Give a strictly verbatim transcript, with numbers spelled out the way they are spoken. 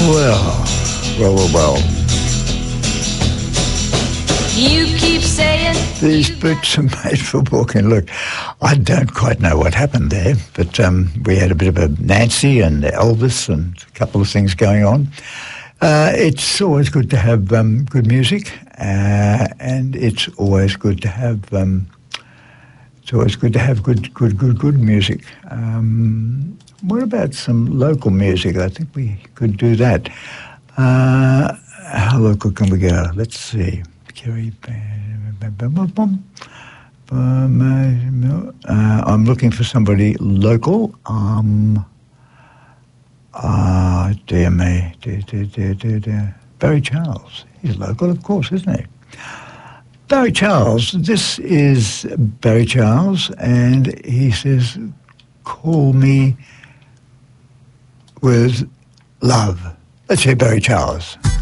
Well, well, well, well. You keep saying These boots are made for walking. Look, I don't quite know what happened there, but um, we had a bit of a Nancy and Elvis and a couple of things going on. Uh, it's always good to have um, good music, uh, and it's always good to have um, it's always good to have good, good, good, good music. Um, what about some local music? I think we could do that. Uh, how local can we go? Let's see. Kerry, uh, I'm looking for somebody local. Um, ah, dear me, dear, dear, dear, dear, dear. Barry Charles. He's local, of course, isn't he? Barry Charles. This is Barry Charles, and he says, "Call me with love." Let's hear Barry Charles.